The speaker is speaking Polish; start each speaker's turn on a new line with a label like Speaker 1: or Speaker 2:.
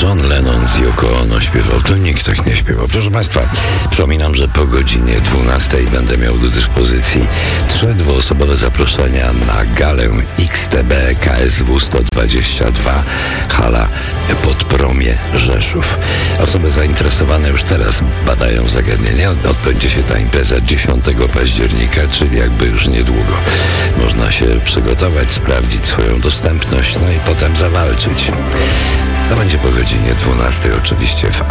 Speaker 1: John Lennon z Yoko Ono śpiewał, to nikt tak nie śpiewał. Proszę Państwa, przypominam, że po godzinie 12 będę miał do dyspozycji 3 dwuosobowe zaproszenia na galę XTB KSW 122 hala Podpromie Rzeszów. Osoby zainteresowane już teraz badają zagadnienie. Odbędzie się ta impreza 10 października, czyli jakby już niedługo. Można się przygotować, sprawdzić swoją dostępność, no i potem zawalczyć. To będzie po godzinie 12 oczywiście w